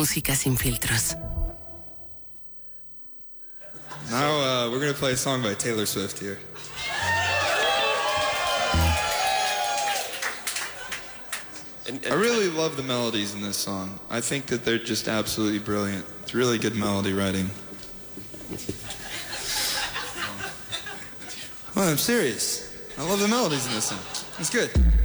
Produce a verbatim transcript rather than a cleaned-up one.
Música sin filtros. Now uh, we're going to play a song by Taylor Swift here. And, and I really love the melodies in this song. I think that they're just absolutely brilliant. It's really good melody writing. Well, I'm serious. I love the melodies in this song. It's good.